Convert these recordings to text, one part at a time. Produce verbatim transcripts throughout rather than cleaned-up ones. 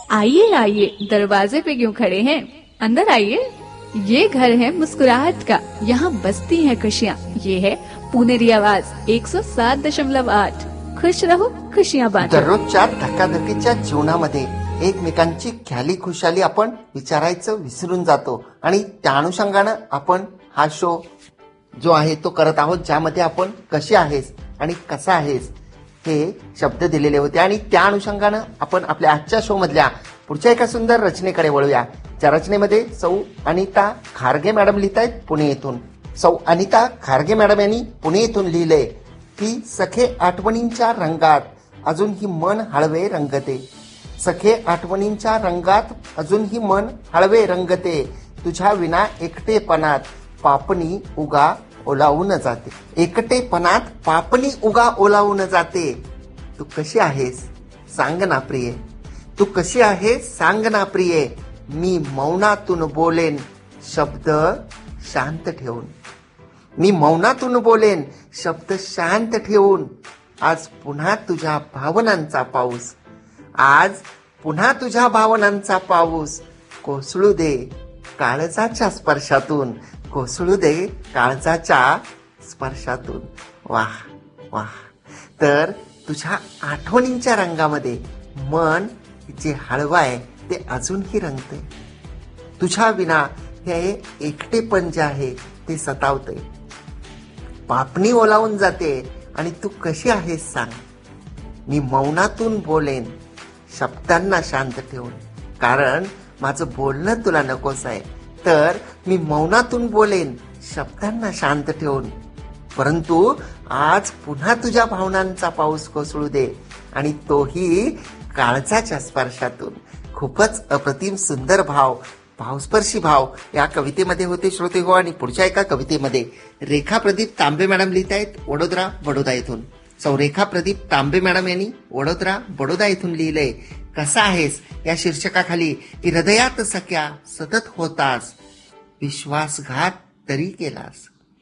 आइए आइए, दरवाजे पे क्यों खड़े हैं, अंदर आइए। ये घर है मुस्कुराहट का, यहाँ बसती हैं खुशियाँ। ये है पुनेरी आवाज एक सौ सात दशमलव आठ। खुश रहो, खुशियाँ बांटो। दररोजच्या धकाधकीच्या जीवनामध्ये एकमेकांची ख्याली खुशाली आपण विचारायचं विसरून जातो आणि त्या अनुषंगानं आपण हा शो जो आहे तो करत आहोत, ज्यामध्ये आपण कशी आहेस आणि कसा आहेस हे शब्द दिलेले होते. आणि त्या अनुषंगानं आपण आपल्या आजच्या शो मधल्या पुढच्या एका सुंदर रचनेकडे वळूया. ज्या रचनेमध्ये सौ अनिता खारगे मॅडम लिहितायत पुणे येथून. सौ अनिता खारगे मॅडम यांनी पुणे येथून लिहिलंय की सखे आठवणींच्या रंगात अजूनही मन हळवे रंगते. सखे आठवणींच्या रंगात अजूनही मन हळवे रंगते. तुझ्या विना एकटेपणात पापणी उगा ओलावून जाते. एकटेपणात पापणी उगा ओलावून जाते. तू कशी आहेस सांग ना प्रिये, तू कशी आहेस सांग ना प्रिये. मी मौनातून बोलेन शब्द शांत ठेवून. मी मौनातून बोलेन शब्द शांत ठेवून. आज पुन्हा तुझ्या भावनांचा पाऊस, आज पुन्हा तुझ्या भावनांचा पाऊस कोसळू दे काळजाच्या स्पर्शातून. कोसळू दे काळजाच्या स्पर्शातून. वाह वाह. तर तुझ्या आठवणींच्या रंगामध्ये मन जे हळवं आहे ते अजूनही रंगते. तुझ्या विना हे एकटेपण जे आहे ते सतावते. पापणी ओलावून जाते आणि तू कशी आहेस सांग. मी मौनातून बोलेन शब्दांना शांत ठेवून. कारण माझं बोलणं तुला नकोस आहे, तर मी मौनातून बोलेन शब्दांना शांत ठेवून. परंतु आज पुन्हा तुझ्या भावनांचा पाऊस कोसळू दे आणि तोही काळजाच्या स्पर्शातून. खूपच अप्रतिम सुंदर भाव, भावस्पर्शी भाव या कवितेमध्ये होते श्रोते हो. आणि पुढच्या एका कवितेमध्ये रेखा प्रदीप तांबे मॅडम लिहित आहेत वडोदरा बडोदा येथून. सौ रेखा प्रदीप तांबे मॅडम यांनी वडोदरा बडोदा येथून लिहिलंय कसा आहेस या शीर्षकाखाली की हृदयात सख्या सतत होतास विश्वासघात तरी केलास.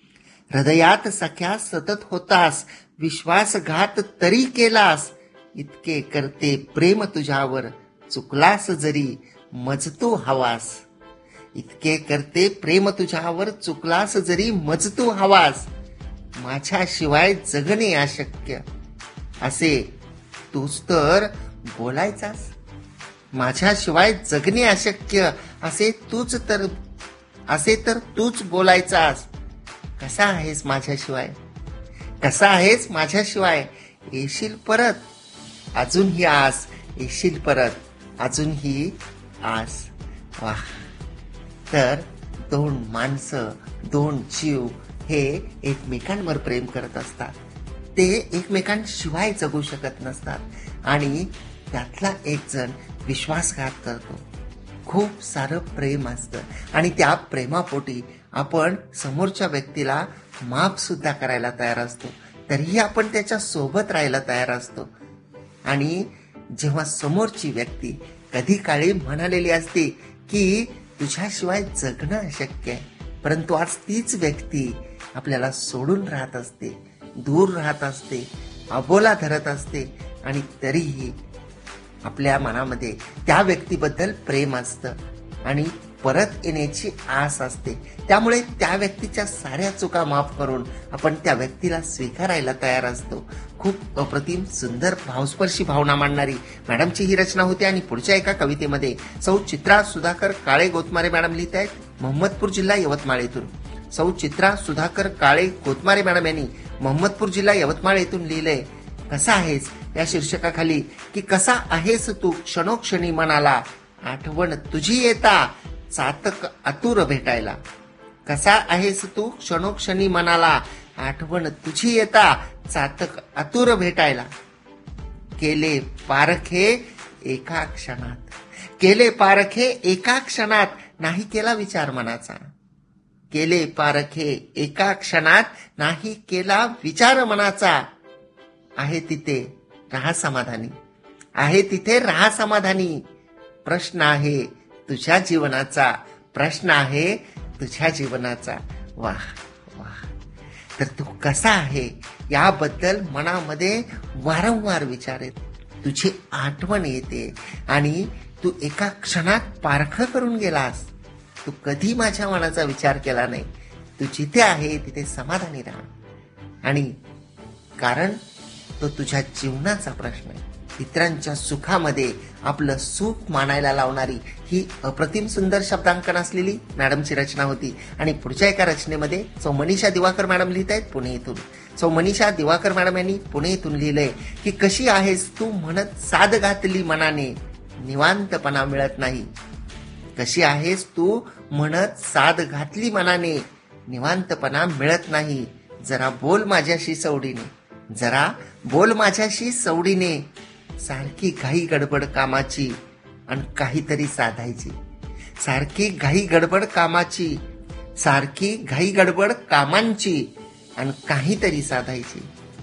हृदयात सख्या सतत होतास विश्वासघात तरी केलास. इतके करते प्रेम तुझ्यावर चुकलास जरी मजतू हवास. इतके करते प्रेम तुझ्यावर चुकलास जरी मजतू हवास. माझ्याशिवाय जगणे अशक्य असे तूच तर बोलायचास. माझ्याशिवाय जगणे अशक्य असे तूच तर असे तर तूच बोलायचास. कसा आहेस माझ्याशिवाय, कसा आहेस माझ्याशिवाय. येशील परत अजूनही आस, येशील परत अजूनही आस. वाह. तर दोन माणसं, दोन जीव हे एकमेकांवर प्रेम करत असतात. ते एकमेकांशिवाय जगू शकत नसतात आणि त्यातला एक जण विश्वासघात करतो. खूप सारं प्रेम असतं आणि त्या प्रेमापोटी आपण समोरच्या व्यक्तीला माफ सुद्धा करायला तयार असतो. तरीही आपण त्याच्या सोबत राहायला तयार असतो. आणि जेव्हा समोरची व्यक्ती कधी काळी म्हणालेली असते की तुझ्याशिवाय जगणं अशक्य आहे, परंतु आज तीच व्यक्ती आपल्याला सोडून राहत असते, दूर राहत असते, अबोला धरत असते आणि तरीही आपल्या मनामध्ये त्या व्यक्तीबद्दल प्रेम असतं आणि परत येण्याची आस असते. त्यामुळे त्या व्यक्तीच्या साऱ्या चुका माफ करून आपण त्या व्यक्तीला स्वीकारायला तयार असतो. खूप अप्रतिम सुंदर भावस्पर्शी भावना मांडणारी मॅडमची ही रचना होती. आणि पुढच्या एका कवितेमध्ये सौ चित्रा सुधाकर काळे गोतमारे मॅडम लिहित आहेत मोहम्मदपूर जिल्हा यवतमाळ येथून. सौ चित्रा सुधाकर काळे गोतमारे मॅडम यांनी मोहम्मदपूर जिल्हा यवतमाळ येथून लिहिलंय कसा आहेस या शीर्षकाखाली की कसा आहेस तू क्षणोक्षणी मनाला आठवण तुझी येता चातक आतुर भेटायला. कसा आहेस तू क्षणोक्षणी मनाला आठवण तुझी येता चातक आतुर भेटायला. केले पारखे एका क्षणात, केले पारखे एका क्षणात नाही केला विचार मनाचा. केले पारखे एका क्षणात नाही केला विचार मनाचा. आहे तिथे राहा समाधानी, आहे तिथे राहा समाधानी. प्रश्न आहे तुझ्या जीवनाचा, प्रश्न आहे तुझ्या जीवनाचा. वाह वाह. तर तू कसा आहे याबद्दल मनामध्ये वारंवार विचार येत, तुझी आठवण येते आणि तू एका क्षणात पारखं करून गेलास. तू कधी माझ्या मनाचा विचार केला नाही. तू जिथे आहे तिथे समाधानी राहा. आणि कारण तो तुझ्या जीवनाचा प्रश्न आहे. इतरांच्या सुखामध्ये आपलं सुख मानायला लावणारी ही अप्रतिम सुंदर शब्दांकन असलेली मॅडमची रचना होती. आणि पुढच्या एका रचनेमध्ये सौ मनीषा दिवाकर मॅडम लिहित आहेत पुणे इथून. सौ मनीषा दिवाकर मॅडम यांनी पुणे इथून लिहिलंय की कशी आहेस तू म्हणत साद घातली मनाने, निवांतपणा मिळत नाही. कशी आहेस तू म्हणत साद घातली मनाने, निवांतपणा मिळत नाही. जरा बोल माझ्याशी सवडीने, जरा बोल माझ्याशी सवडीने. सारखी घाई गडबड कामाची आणि काहीतरी साधायची. सारखी घाई गडबड कामाची, सारखी घाई गडबड कामांची आणि काहीतरी साधायची.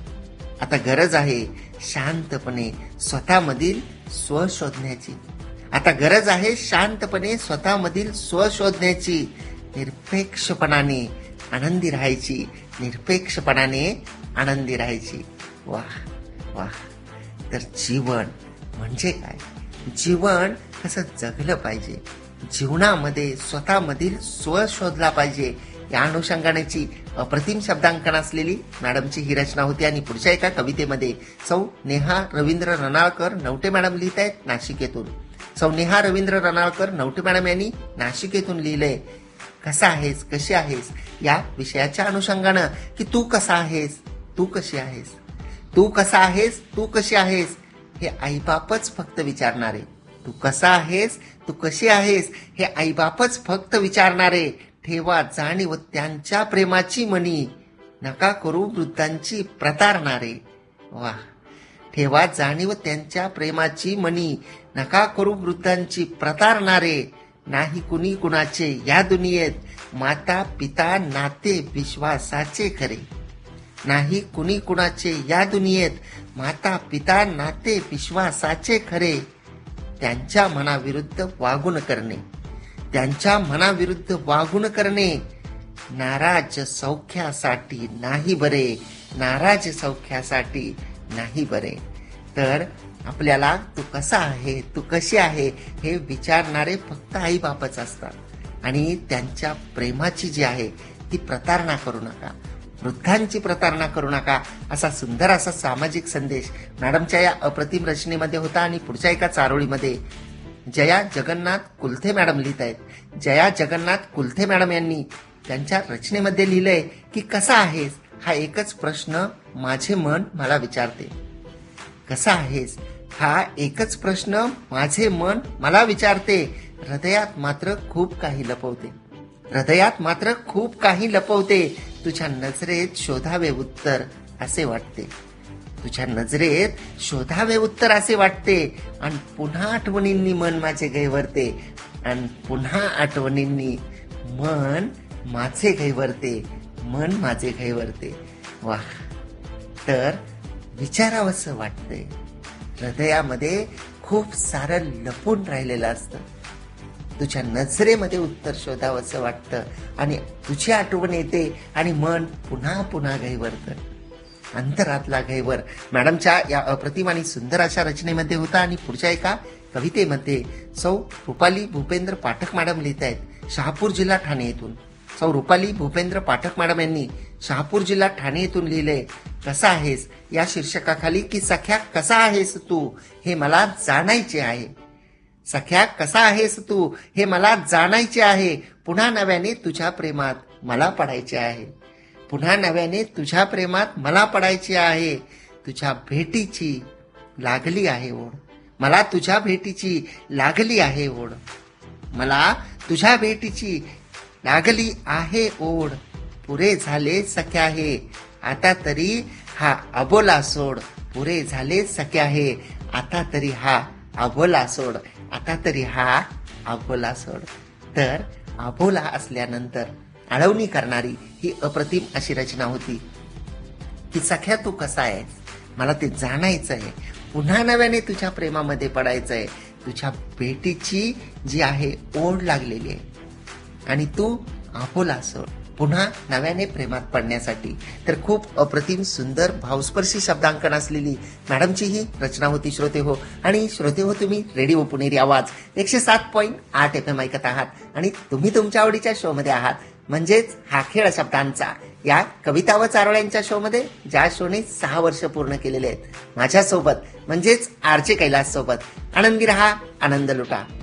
आता गरज आहे शांतपणे स्वतःमधील स्व शोधण्याची. आता गरज आहे शांतपणे स्वतःमधील स्व शोधण्याची. निरपेक्षपणाने आनंदी राहायची, निरपेक्षपणाने आनंदी राहायची. वाह वाह. तर जीवन म्हणजे काय, जीवन कसं जगलं पाहिजे, जीवनामध्ये स्वतःमधील स्व शोधला पाहिजे, या अनुषंगानेची अप्रतिम शब्दांकन असलेली मॅडमची ही रचना होती. आणि पुढच्या एका कवितेमध्ये सौ नेहा रवींद्र रनाळकर नवटे मॅडम लिहित आहेत नाशिकेतून. सौ नेहा रवींद्र रनाळकर नवटे मॅडम यांनी नाशिकेतून लिहिलंय कसा आहेस, कशी आहेस, या विषयाच्या अनुषंगानं की तू कसा आहेस, तू कशी आहेस, तू कसा आहेस, तू कशी आहेस, हे आईबापच फक्त विचारणारे. तू कसा आहेस, तू कशी आहेस, हे आईबापच फक्त विचारणारे. ठेवा जाणीव त्यांच्या प्रेमाची मनी, नका करू वृद्धांची प्रतारणारे. वाह. ठेवा जाणीव त्यांच्या प्रेमाची मनी, नका करू वृद्धांची प्रतारणारे. नाही कुणी कुणाचे या दुनियेत, माता पिता नाते विश्वासाचे खरे. नाही कुणी कुणाचे या दुनियेत, माता पिता नाते विश्वासाचे खरे. त्यांच्या मनाविरुद्ध वागून करणे, त्यांच्या मनाविरुद्ध वागून करणे. नाराज सौख्यासाठी नाही बरे, नाराज सौख्यासाठी नाही बरे. तर आपल्याला तू कसा आहे, तू कशी आहे, हे विचारणारे फक्त आई बापच असतात. आणि त्यांच्या प्रेमाची जी आहे ती प्रतारणा करू नका, वृद्धांची प्रतारणा करू नका, असा सुंदर असा सामाजिक संदेश मॅडमच्या या अप्रतिम रचनेमध्ये होता. आणि पुढच्या एका चारोळीमध्ये जया जगन्नाथ कुलथे मॅडम लिहित आहेत. जया जगन्नाथ कुलथे मॅडम यांनी त्यांच्या रचनेमध्ये लिहिलंय की कसा आहेस हा एकच प्रश्न माझे मन मला विचारते. कसा आहेस हा एकच प्रश्न माझे मन मला विचारते. हृदयात मात्र खूप काही लपवते, हृदयात मात्र खूप काही लपवते. तुझ्या नजरेत शोधावे उत्तर असे वाटते, तुझ्या नजरेत शोधावे उत्तर असे वाटते. आणि पुन्हा आठवणींनी मन माझे गैवरते, आणि पुन्हा आठवणींनी मन माझे गैवरते, मन माझे गैवरते. वाह. तर विचारावंसं वाटतंय, हृदयामध्ये खूप सारं लपून राहिलेलं असतं. तुझ्या नजरेमध्ये उत्तर शोधावंसं वाटतं आणि तुझी आठवण येते आणि मन पुन्हा पुन्हा गैवरतं. अंतरातला गैवर मॅडमच्या या अप्रतिम आणि सुंदर अशा रचनेमध्ये होता. आणि पुढच्या एका कवितेमध्ये सौ रुपाली भूपेंद्र पाठक मॅडम लिहित आहेत शहापूर जिल्हा ठाणे येथून. सौ रुपाली भूपेंद्र पाठक मॅडम यांनी शहापूर जिल्हा ठाणे येथून लिहिलंय कसा आहेस या शीर्षकाखाली की सख्या कसा आहेस तू हे मला जाणायचे आहे. सख्या कसा आहेस तू हे मला जाणायचे आहे. पुन्हा नव्याने तुझ्या प्रेमात मला पडायचे आहे, पुन्हा नव्याने तुझ्या प्रेमात मला पडायचे आहे. तुझ्या भेटीची लागली आहे ओढ, मला तुझ्या भेटीची लागली आहे ओढ, मला तुझ्या भेटीची लागली आहे ओढ. पुरे झाले सख्या हे आता तरी हा अबोला सोड, पुरे झाले सख्या हे आता तरी हा अबोला सोड, आता तरी हा अबोला सोड. तर अबोला असल्यानंतर आळवणी करणारी ही अप्रतिम अशी रचना होती की सख्या तू कसा आहेस, मला ते जाणायचं आहे, पुन्हा नव्याने तुझ्या प्रेमामध्ये पडायचं आहे. तुझ्या भेटीची जी आहे ओढ लागलेली आहे आणि तू अबोला सोड. पुन्हा नव्याने प्रेमात पडण्यासाठी. तर खूप अप्रतिम सुंदर भावस्पर्शी शब्दांकन असलेली मॅडमची ही रचना होती श्रोते हो. आणि श्रोते हो, तुम्ही रेडिओ पुणेरी आवाज एकशे सात पॉईंट आठ एफ एम ऐकत आहात आणि तुम्ही तुमच्या आवडीच्या शो मध्ये आहात, म्हणजेच हा खेळ शब्दांचा या कविता व चारोळ्यांच्या शो मध्ये, ज्या शोने सहा वर्ष पूर्ण केलेले आहेत माझ्यासोबत, म्हणजेच आरचे कैलास सोबत. आनंदी रहा, आनंद लुटा.